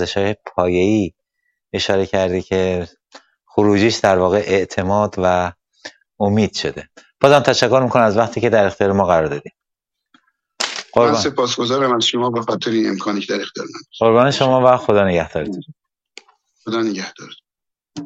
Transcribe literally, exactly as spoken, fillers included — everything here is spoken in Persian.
ارزش‌های پایه‌ای اشاره کردی که خروجیش در واقع اعتماد و امید شده. بازم تشکر میکنم از وقتی که در اختیار ما قرار دادید. من سپاسگزارم از شما به خاطر این امکانی که در اختیار من. قربان شما و خدا نگهدارتون. خدا نگهدارتون.